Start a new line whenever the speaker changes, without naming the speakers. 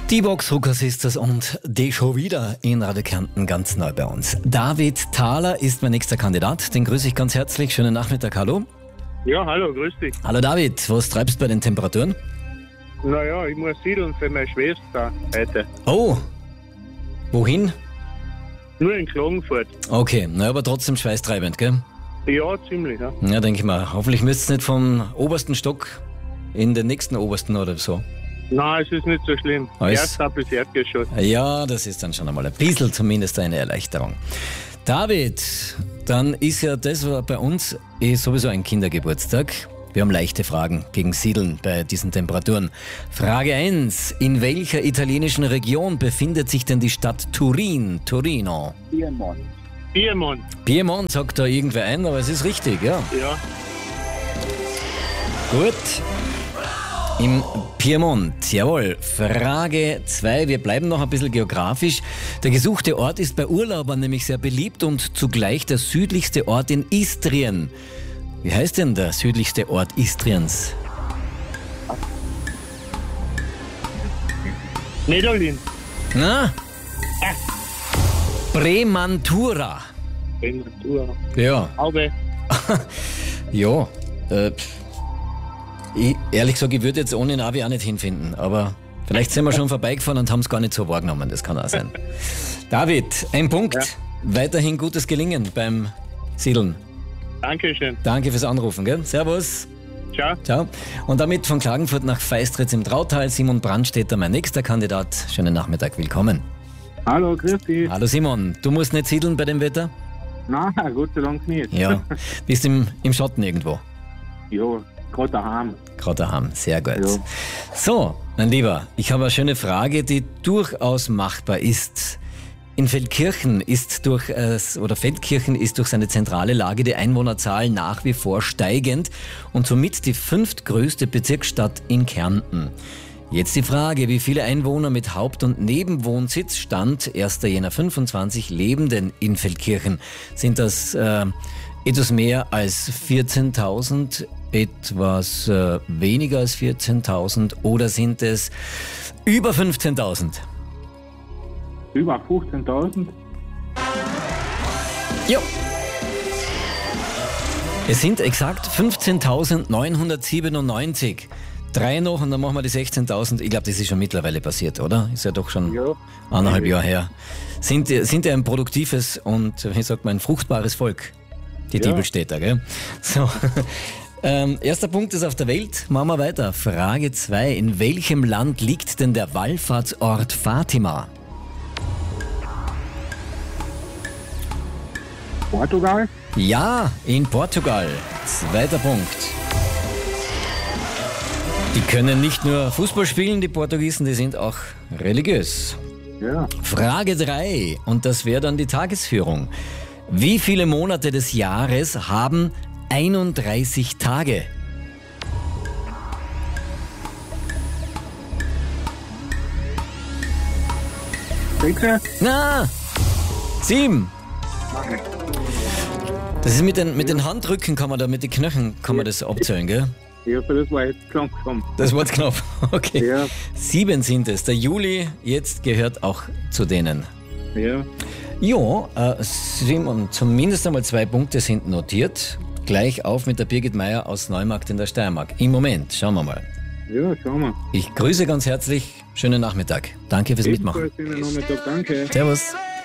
Die Boxhookers ist das und die schon wieder in Radio Kärnten ganz neu bei uns. David Thaler ist mein nächster Kandidat. Den grüße ich ganz herzlich. Schönen Nachmittag, hallo.
Ja, hallo, grüß dich.
Hallo David, was treibst du bei den Temperaturen?
Naja, ich muss siedeln für meine Schwester heute.
Oh, wohin?
Nur in Klagenfurt.
Okay, na aber trotzdem schweißtreibend, gell?
Ja, ziemlich, ja.
Ja, denke ich mal. Hoffentlich müsst ihr nicht vom obersten Stock in den nächsten obersten oder so.
Nein, es ist nicht so schlimm.
Alles-
Erst ab bis Erdgeschoss.
Ja, das ist dann schon einmal ein bisschen zumindest eine Erleichterung. David, dann ist ja das bei uns sowieso ein Kindergeburtstag. Wir haben leichte Fragen gegen Siedeln bei diesen Temperaturen. Frage 1. In welcher italienischen Region befindet sich denn die Stadt Turin? Torino.
Piemont.
Piemont sagt da irgendwer ein, aber es ist richtig, ja.
Ja.
Gut. Im Piemont, jawohl. Frage 2, wir bleiben noch ein bisschen geografisch. Der gesuchte Ort ist bei Urlaubern nämlich sehr beliebt und zugleich der südlichste Ort in Istrien. Wie heißt denn der südlichste Ort Istriens?
Medellin.
Na? Premantura.
Natur.
Ja.
Auge.
Ja. Ehrlich gesagt, ich würde jetzt ohne Navi auch nicht hinfinden, aber vielleicht sind wir schon vorbeigefahren und haben es gar nicht so wahrgenommen, das kann auch sein. David, ein Punkt.
Ja.
Weiterhin gutes Gelingen beim Siedeln.
Dankeschön.
Danke fürs Anrufen, gell? Servus.
Ciao.
Ciao. Und damit von Klagenfurt nach Feistritz im Trautal, Simon Brandstätter, mein nächster Kandidat. Schönen Nachmittag, willkommen.
Hallo, grüß dich.
Hallo Simon, du musst nicht siedeln bei dem Wetter?
Nein, Gott sei Dank nicht.
Ja, bist im Schatten irgendwo.
Ja, gerade daheim.
Gerade daheim, sehr gut.
Ja.
So, mein Lieber, ich habe eine schöne Frage, die durchaus machbar ist. In Feldkirchen ist Feldkirchen ist durch seine zentrale Lage die Einwohnerzahl nach wie vor steigend und somit die 5. größte Bezirksstadt in Kärnten. Jetzt die Frage, wie viele Einwohner mit Haupt- und Nebenwohnsitz Stand 1. Jänner 25 leben denn in Feldkirchen? Sind das etwas mehr als 14.000, etwas weniger als 14.000 oder sind es über 15.000?
Über 15.000.
Ja. Es sind exakt 15.997. 3 noch und dann machen wir die 16.000. Ich glaube, das ist schon mittlerweile passiert, oder? Ist ja doch schon
Ja.
1,5 Jahre her. Sind ja ein produktives und, wie sagt man, ein fruchtbares Volk, die
Ja.
Diebelstädter, gell? So. Erster Punkt ist auf der Welt. Machen wir weiter. Frage 2. In welchem Land liegt denn der Wallfahrtsort Fatima?
Portugal.
Ja, in Portugal. Zweiter Punkt. Die können nicht nur Fußball spielen, die Portugiesen, die sind auch religiös.
Ja.
Frage 3, und das wäre dann die Tagesführung. Wie viele Monate des Jahres haben 31 Tage?
Sechse.
Na, 7. Das ist mit den Handrücken mit den Knöcheln kann man das abzählen, gell?
Ja, für das war jetzt langsam.
Das war's knapp. Okay.
Ja.
7 sind es. Der Juli jetzt gehört auch zu denen.
Ja.
Ja, Simon, zumindest einmal 2 Punkte sind notiert. Gleich auf mit der Birgit Meier aus Neumarkt in der Steiermark. Im Moment, schauen wir mal.
Ja, schauen wir.
Ich grüße ganz herzlich. Schönen Nachmittag. Danke fürs Mitmachen.
Ebenfalls schönen Nachmittag, danke.
Servus.